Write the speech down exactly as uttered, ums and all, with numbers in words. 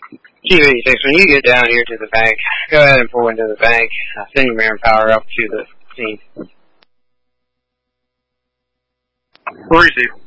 Q eighty-six, when you get down here to the bank, go ahead and pull into the bank. Uh, send your manpower up to the scene. Receive.